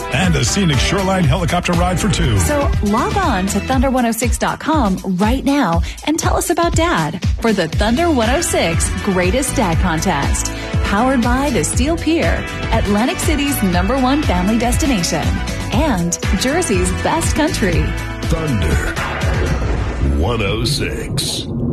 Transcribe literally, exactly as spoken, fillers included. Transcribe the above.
and a scenic shoreline helicopter ride for two. So log on to thunder one oh six dot com right now and tell us about Dad for the Thunder one oh six Greatest Dad Contest. Powered by the Steel Pier, Atlantic City's number one family destination, and Jersey's best country. Thunder one oh six.